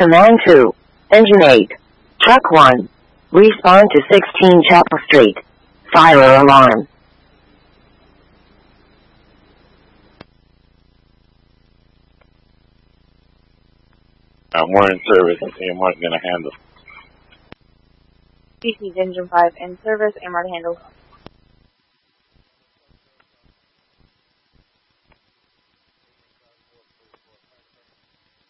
Command 2. Engine 8. Truck 1. Respond to 16 Chapel Street. Fire alarm. We're in service, and we're going to handle. CC's Engine 5 in service, and we're to handle.